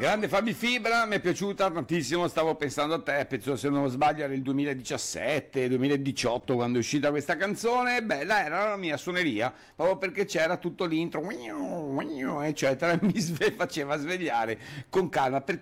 Grande Fabi Fibra, mi è piaciuta tantissimo, stavo pensando a te, penso se non sbaglio era il 2017, 2018 quando è uscita questa canzone, bella era la mia suoneria, proprio perché c'era tutto l'intro, eccetera, e faceva svegliare con calma, perché